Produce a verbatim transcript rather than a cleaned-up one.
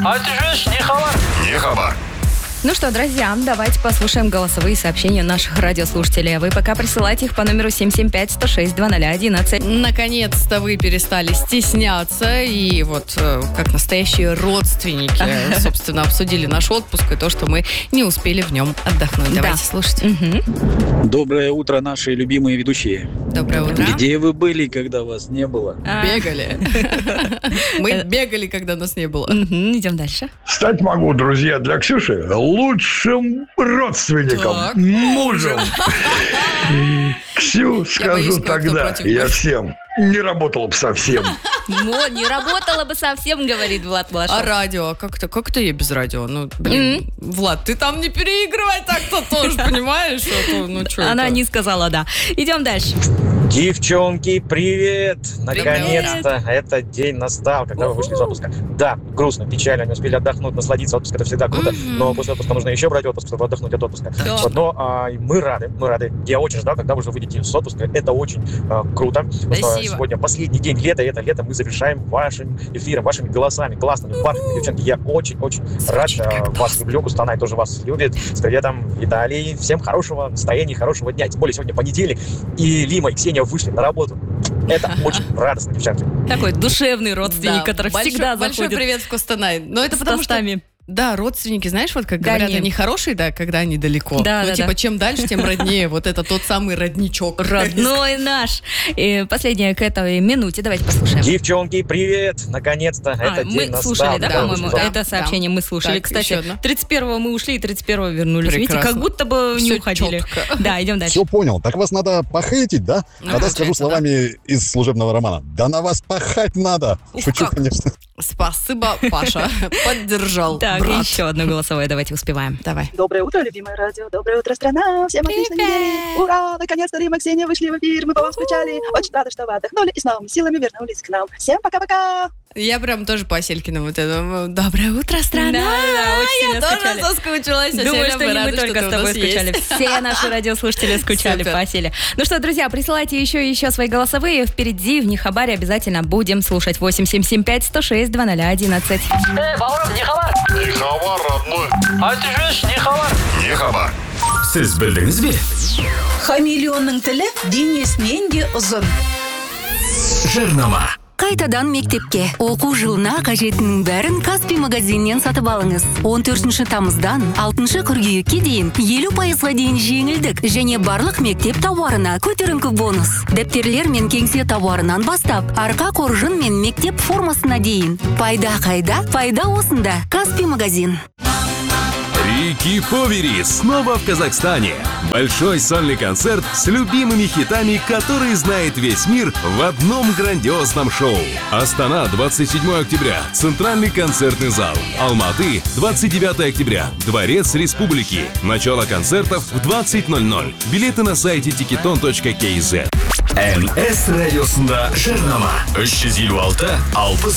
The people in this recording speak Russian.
А ты же не хабар. Не хабар. Ну что, друзья, давайте послушаем голосовые сообщения наших радиослушателей. Вы пока присылайте их по номеру семь семь пять сто шесть двадцать ноль одиннадцать. Наконец-то вы перестали стесняться и вот как настоящие родственники, собственно, обсудили наш отпуск и то, что мы не успели в нем отдохнуть. Давайте Да. слушать. Угу. Доброе утро, наши любимые ведущие. Доброе утро. Где вы были, когда вас не было? Бегали. Мы бегали, когда нас не было. Мгм, идем дальше. Стать могу, друзья, для Ксюши лучшим родственником, Так. мужем. Ксю, скажу боюсь, кое-кто тогда, против я будет. всем не работал бы совсем. Но не работала бы совсем, говорит Влад Влашов. А радио? А как-то, как-то я без радио? Ну, блин, Влад, ты там не переигрывай так-то тоже, понимаешь? А то, ну, чё Она это? не сказала, да. Идем дальше. Девчонки, привет! Наконец-то этот день настал, когда вы вышли из отпуска. Да, грустно, печально, не успели отдохнуть, насладиться. Отпуск — это всегда круто, но после отпуска нужно еще брать отпуск, чтобы отдохнуть от отпуска. Вот, но а, мы рады, мы рады. Я очень ждал, когда вы уже выйдете с отпуска. Это очень а, круто. Потому что Спасибо. сегодня последний день лета, и это лето мы завершаем вашим эфиром, вашими голосами, классными, бархатными. Девчонки, я очень-очень рад. а, Вас люблю, Кустанай тоже вас любит. С приветом, Виталий. Всем хорошего настроения, хорошего дня. Тем более сегодня понедельник, и Лима и Ксения вышли на работу. Это очень радостно, девчонки. Такой душевный родственник, Да, который большой- всегда Большой заходит привет в Костанай. Но это с потому что... тостами. Да, родственники, знаешь, вот как Да, говорят, не. они хорошие, да, когда они далеко. Да, ну, да, типа, да. чем дальше, тем роднее. Вот это тот самый родничок. Родной наш. И последнее к этой минуте. Давайте послушаем. Девчонки, привет! Наконец-то А, этот мы день настал. слушали, да, когда вы по-моему? вышли из Это сообщение мы слушали. Так, еще Кстати, одно. тридцать первого мы ушли, и тридцать первого вернулись. Видите, Прекрасно. как будто бы не Всё уходили. чётко. Да, идем дальше. Все понял. Так вас надо похейтить, да? Ну, Тогда скажу получается, словами из служебного романа. Да на вас пахать надо. Ух, Шучу, как. конечно. Спасибо, Паша. Поддержал, Так, брат. еще одно голосовое. Давайте успеваем. Давай. Доброе утро, любимое радио. Доброе утро, страна. Всем отличной недели. Ура! Наконец-то Рима и Ксения вышли в эфир. Мы по вам скучали. Очень рада, что вы отдохнули и с новыми силами вернулись к нам. Всем пока-пока! Я прям тоже по Оселькину вот это. Доброе утро, страна. Да, да, очень Я сильно тоже скучали. соскучилась. Думаю, Оселя, что не рады, мы только ты с у тобой нас есть. скучали. Все наши радиослушатели скучали Супер. по Оселе. Ну что, друзья, присылайте еще и еще свои голосовые. Впереди в Нехабаре обязательно будем слушать. восемь семь семь пять сто шесть двадцать ноль одиннадцать. Эй, бауырым, не хабар. Не хабар, родной. А ты же не хабар. Не хабар. Сіз білдіңіз бе? Хамелеонның тілі денесінен де ұзын. Жарнама. Қайтадан мектепке. Оқу жылына қажетінің бәрін Каспий магазиннен сатып алыңыз. он төртінші тамыздан алтыншы қыркүйекке дейін елу пайызға дейін жеңілдік және барлық мектеп тауарына көтеріңкі бонус. Дәптерлер мен кеңсе тауарынан бастап, арқа қоржын мен мектеп формасына дейін. Пайда қайда? Пайда осында. Каспий магазин. Рики Повери снова в Казахстане. Большой сольный концерт с любимыми хитами, которые знает весь мир в одном грандиозном шоу. Астана, двадцать седьмого октября. Центральный концертный зал. Алматы, двадцать девятого октября. Дворец Республики. Начало концертов в двадцать ноль ноль. Билеты на сайте тикетон точка кз. эн эс радиосында жарнама. үч жүз элүү алты алпыс